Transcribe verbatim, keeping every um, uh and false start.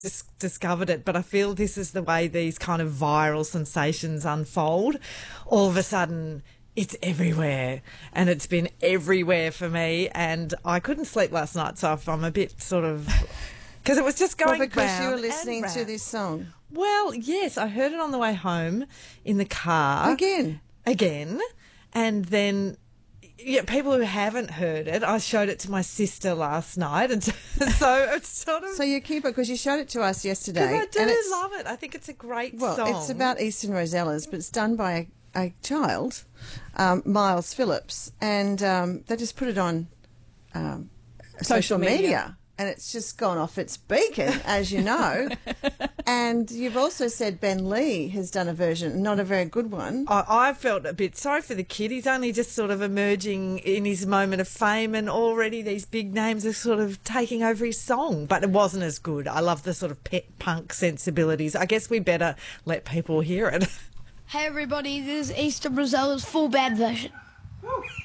dis- discovered it, but I feel this is the way these kind of viral sensations unfold. All of a sudden, it's everywhere, and it's been everywhere for me, and I couldn't sleep last night, so I'm a bit sort of... Because it was just going well, because round you were and listening to round. this song. Well, yes, I heard it on the way home in the car. Again? Again. And then, yeah, people who haven't heard it, I showed it to my sister last night. And so it's sort of... So you keep it, because you showed it to us yesterday. Because I do and it's, love it. I think it's a great well, song. it's about Eastern Rosellas, but it's done by a, a child, um, Miles Phillips, and um, they just put it on um, social, Social media. media. And it's just gone off its beacon, as you know. And you've also said Ben Lee has done a version, not a very good one. I, I felt a bit sorry for the kid. He's only just sort of emerging in his moment of fame, and already these big names are sort of taking over his song. But it wasn't as good. I love the sort of pet punk sensibilities. I guess we better let people hear it. Hey everybody, this is Eastern Rosella's full band version.